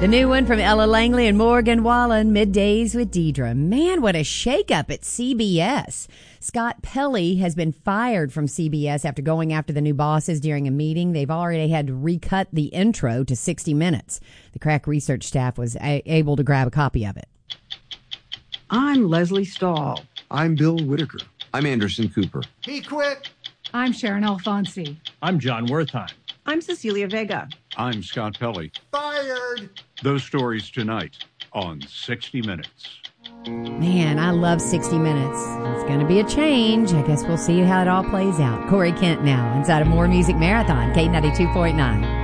The new one from Ella Langley and Morgan Wallen, Middays with Deidre. Man, what a shakeup at CBS. Scott Pelley has been fired from CBS after going after the new bosses during a meeting. They've already had to recut the intro to 60 minutes. The Crack research staff was able to grab a copy of it. I'm Leslie Stahl. I'm Bill Whitaker. I'm Anderson Cooper. He quit. I'm Sharon Alfonsi. I'm John Wertheim. I'm Cecilia Vega. I'm Scott Pelley. Fired. Those stories tonight on 60 Minutes. Man, I love 60 Minutes. It's going to be a change. I guess we'll see how it all plays out. Corey Kent now inside of More Music Marathon, K92.9.